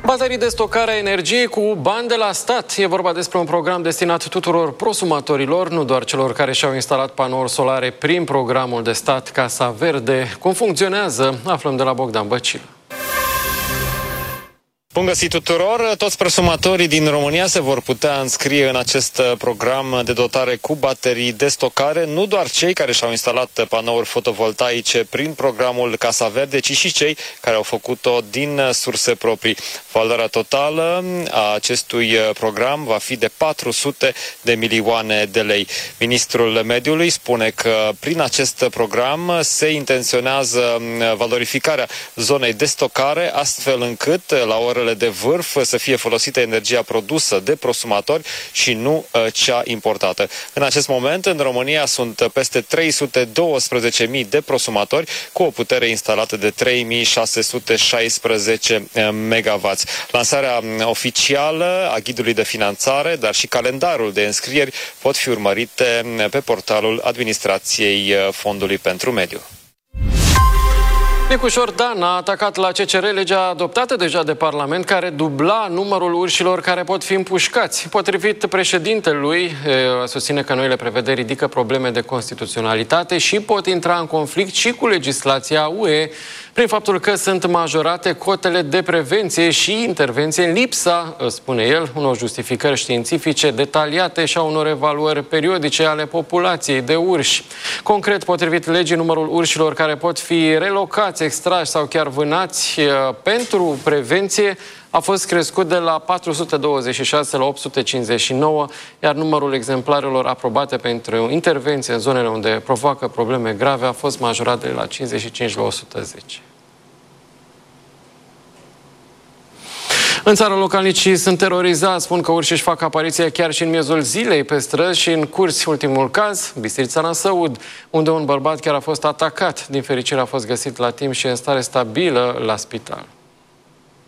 Baterii de stocare a energiei cu bani de la stat. E vorba despre un program destinat tuturor prosumatorilor, nu doar celor care și-au instalat panouri solare prin programul de stat Casa Verde. Cum funcționează? Aflăm de la Bogdan Băcil. Bun găsit tuturor! Toți prosumatorii din România se vor putea înscrie în acest program de dotare cu baterii de stocare, nu doar cei care și-au instalat panouri fotovoltaice prin programul Casa Verde, ci și cei care au făcut-o din surse proprii. Valoarea totală a acestui program va fi de 400 de milioane de lei. Ministrul Mediului spune că prin acest program se intenționează valorificarea zonei de stocare, astfel încât la orele de vârf să fie folosită energia produsă de prosumatori și nu cea importată. În acest moment, în România sunt peste 312.000 de prosumatori cu o putere instalată de 3.616 MW. Lansarea oficială a ghidului de finanțare, dar și calendarul de înscrieri pot fi urmărite pe portalul Administrației Fondului pentru Mediu. Nicușor Dan a atacat la CCR legea adoptată deja de Parlament care dubla numărul urșilor care pot fi împușcați. Potrivit președintelui, susține că noile prevederi ridică probleme de constituționalitate și pot intra în conflict și cu legislația UE prin faptul că sunt majorate cotele de prevenție și intervenție în lipsa, spune el, unor justificări științifice detaliate și a unor evaluări periodice ale populației de urși. Concret, potrivit legii, numărul urșilor care pot fi relocați, extrași sau chiar vânați pentru prevenție a fost crescut de la 426 la 859, iar numărul exemplarelor aprobate pentru intervenție în zonele unde provoacă probleme grave a fost majorat de la 55 la 110. În țară, localnicii sunt terorizați, spun că urșii își fac apariția chiar și în miezul zilei pe străzi și în curți. Ultimul caz, Bistrița Năsăud, unde un bărbat chiar a fost atacat. Din fericire a fost găsit la timp și în stare stabilă la spital.